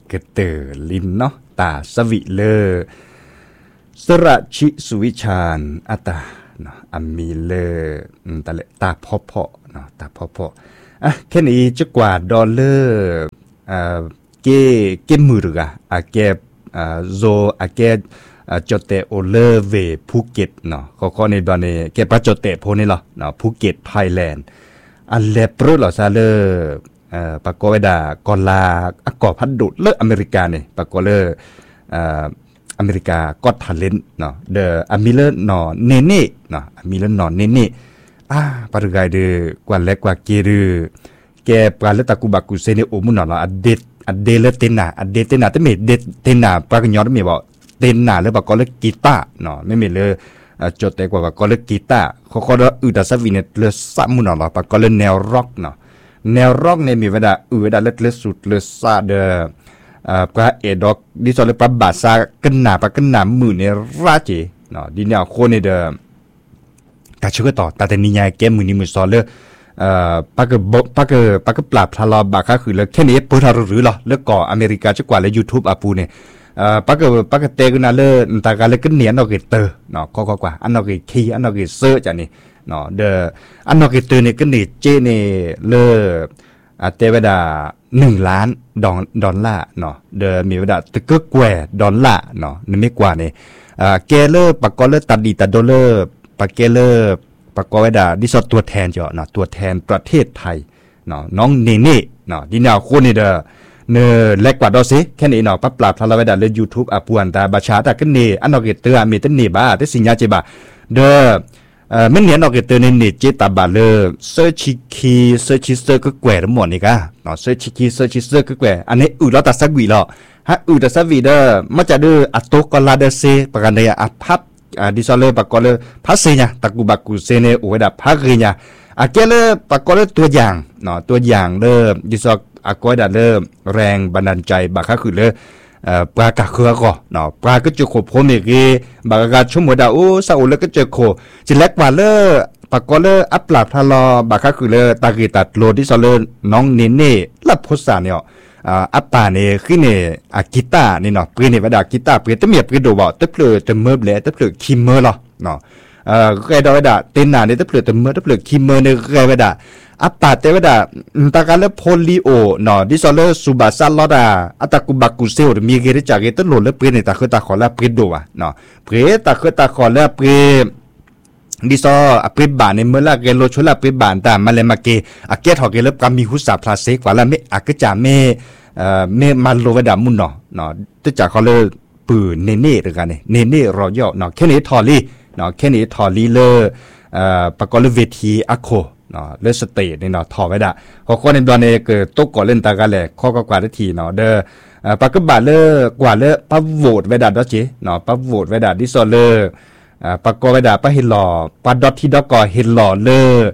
กเตอลินเนาะตาสวิเลสระชิสุวิชานอัตาเนาะอามีเลตาเลตาพอพอเนาะตาพอพออ่ะแค่นี้จะกว่าดอลลาร์เกมือกะเกโซเกจดเตโอเลเวภูเก็ตเนาะข้อในตอนนี้เกปจดเตโพนี่หรอเนาะภูเก็ตไทยแลนด์อันเลปรุหรอซาเลปากกอเวดากอลาอกอพัดดุเลออเมริกาเนี่ยปากกอเลอเมริกาก็ทันเลนเนาะเดออมิเลนอเนเน่เนาะอมิเลนอเนเน่ปารุกายเดกว่าเล็กกว่าเกลือแกปลาเลตะกุบักกุเซเนโอมุนเนาะอเดเลเตนาอเดเตนาแต่ไม่เดเตนาปากยอดไม่บอกเตนาเลยปากกอเลกีตาเนาะไม่มีเลยจดแต่กว่าปากกอเลกีตาเขาก็อุตสาหวินเลสามุนเนาะปากกอเลแนวร็อกเนาะแนวร็อกเนี่ยมีเวลาเลสุดเลซาเดปลาเอดอกดิซอลปลาบาซากันหนาปลากันหนามือเนี่ยราเจเนาะดิเนี่ยคนเนี่ยกาชื่อต่อแต่นี่ไงแกมือนี่มือซอลเลยปากก็ปราบทะเลาะบาค่ะคือเลยแค่นี้เปิดทาหรือหรอเลิกก่ออเมริกาจะกว่าเลย YouTube อาปูเนี่ยปากก็เตะกันนะเลยแต่การเลยก็เนียนเอาเกตเตอร์เนาะก็กว่าอันเอาเกตคีอันเอาเกตเซอร์จ้ะนี่เนาะอันเอาเกตเตอร์เนี่ยก็นี่เจเนี่ยเลยเตะเวลา1,000,000ดอลลาร์เนาะมีเวลาตะก็แกว่ดอลลาร์เนาะนี่ไม่กว่าเนี่ยเกเลอร์ปากก็เลยตัดดีตัดดอลลาร์ปากเกเลอร์ปากก็เวลาดิสอตัวแทนเจาะเนาะตัวแทนประเทศไทยเนาะน้องเนเน่เนาะดินาคนนี่เเล็กกว่าดอสิแค่นี้เนาะปั๊บปราบทะเลาะเวลาเลย YouTube ปวนตาบาชาตาก็นี่อันเอาเกตเตอร์มีแต่นี่บ้าแต่สิญญาเจบ้าไม่เนียนเอาเกตเตอร์ในเจตาบาเลเซอร์ชิคีเซอร์ชิเซอร์ก็แกว่ทั้งหมดนี่กะเนาะเซอร์ชิคีเซอร์ชิเซอร์ก็แกว่อันนี้เราตัดสักวีหรอฮะแต่สักวีมันจะอัตโตกอลาเดเซประกันใดพับดิซอลเลปากกอเลพัสเซียตะกุบักกุเซเนโอเวดาพักเรียเกเลปากกอเลตัวอย่างเนาะตัวอย่างดิซอากอยดาแรงบันดาลใจบาค่ะคือปลากะเครือก็เนาะปลาก็จะโคพเมกีบากะชั่วโมดาโอซาโอเลก็จะโคจิเล็กกว่าปากกออัปลาทะลอบาค่ะคือตากีตัดโลดิซอลน้องเนเน่ลับโพสาเนี่ยอัปปาเนี่ยขึ้นเนี่ยกีตาร์นี่เนาะเปลี่ยนเนี่ยว่ากีตาร์เปลี่ยนแต่เมียเปลี่ยนดูบ่แต่เปลือกแต่เมื่อเลยแต่เปลือกคิมเมอร์หรอเนาะแกดอยดาเต้นหนาเนี่ยแต่เปลือกแต่เมื่อแต่เปลือกคิมเมอร์เนี่ยแกว่าดาอัปปาแต่ว่าดาตาการเลโพลิโอเนาะดิซอลซูบาซัลลอดาอัตากุบักกุเซลมีเกลิจากเกตโหลดแล้วเปลี่ยนเนี่ยตาคือตาขอแล้วเปลี่ยนดูอ่ะเนาะเปลี่ยนตาคือตาขอแล้วเปลี่ยนดิซอเปลี่ยนบานในเมื่อละเกโลชุลาเปลี่ยนบานตามาเลยมาเกเกตหอกเกลบกามีหุสาพลาเซกว่าละไม่ก็จะไม่มาโลเวดามุนเนาะแต่จากเขาเลยปืนเนเน่หรือกันเนเน่รอยเนาะแค่นี้ทอลี่เนาะแค่นี้ทอลี่ปากกอลเวทีอะโคเนาะเลสเตทนี่เนาะทอไว้ได้เขาคนในตอนนี้เกิดตกก่อนเล่นตากันแหละข้อกว่าได้ทีเนาะปากกบากว่าปั๊บโหวตไว้ได้ดอจีเนาะปั๊บโหวตไว้ได้ดิซอปากกอไว้ได้ปั๊บเฮลล์ปั๊บดอที่ดอกก่อเฮลล์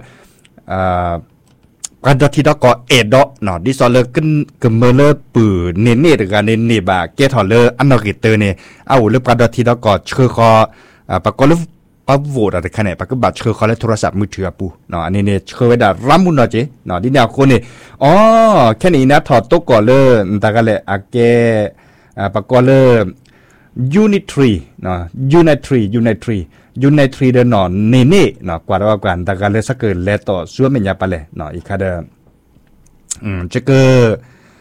การดอที่ดอกก็เอดอเนาะดิซอลขึ้นกเมเลปือเนเน่หรือการเนเน่บาเกทอลอันนอกิเตอร์เนี่ยเอาเรื่องการดอที่ดอกก็เชื่อคอปากก็เลยปั๊บโหวตอะไรขนาดปากก็บัดเชื่อคอและโทรศัพท์มือถือปูเนาะอันนี้เนี่ยเชื่อไว้ได้รัมุนเนาะเจเนาะดิแนวคนเนี่ยแค่นี้นะถอดโต๊ะก่อนเลยแต่ก็เลยแกปากก็เลยunitary เนาะunitary เดินเนาะเนเน่เนาะกว่าเรากันแต่ก็เลยสักเกินแล้วต่อส่วนเป็นยาปะเลยเนาะอีกค่ะจะเกิด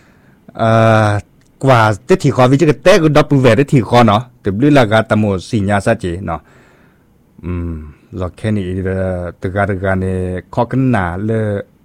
กว่าจะถีคอวิจะเกิดเต้ก็ดับเบิลเวทได้ถีคอเนาะแต่บลิลากาตโมสิญญาซะเจเนาะเราแค่นี้ตึกการเนี่ยข้อขึ้นหนาเลย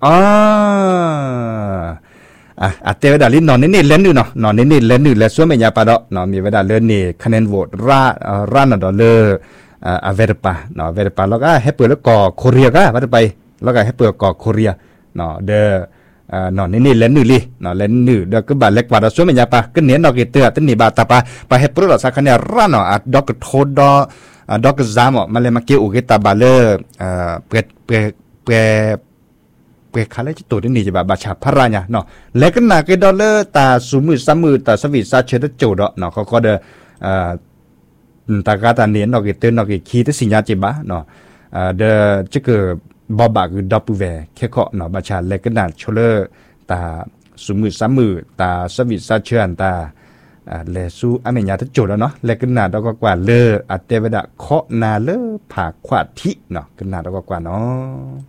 เตวดาลินนอนนี่เล่นอยู่เนาะนอนนี่เล่นอยู่แล้วส่วนไม่ยาปะดอกเนาะมีเวลาเล่นนี่คะแนนโหวตร่านดอลเลอร์เวรปาเนาะเวรปาแล้วก็ให้เปิดแล้วก่อโคเรียก็ว่าไปแล้วก็ให้เปิดก่อโคเรียเนาะนอนนี่เล่นอยู่ลิเนาะเล่นอยู่เดี๋ยวก็บาดเล็กกว่าส่วนไม่ยาปะก็เนียนดอกเตอร์ตั้งนี่บาตาปะไปให้เปิดแล้วสักคะแนนร่านเนาะดอกโทดอกซามมาเลยมาเกี่ยวกับตาบาเลอร์เปคาเลจิตัวนี่จะบาชาพระราญเนาะแล้วก็นาเกดอลเลอร์ตาสูมือซ้ำมือตาสวิซาเชตโจดเนาะเขาก็ตากาตาเนียนเนาะเกเตอร์เนาะเกคีที่สิญญาจิบะเนาะจะเกิดบอบาคือดับเบิลแวร์แค่เคาะเนาะบาชาแล้วก็นาโชเลอร์ตาสุมือสามมือตาสวิตซาเชือนตาแลสู้อเมญญาทจุดแล้วเนาะแลขึ้นหน้าดอกกว่าเลออัตเตวดะเคาะนาเลอผากขวาดทิเนาะขึ้นหน้าดอกกว่าเนาะ